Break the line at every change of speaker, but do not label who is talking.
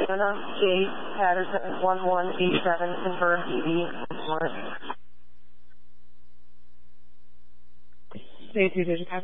Atlanta, J. Patterson, 1187, confirm EV.
Say 2 digit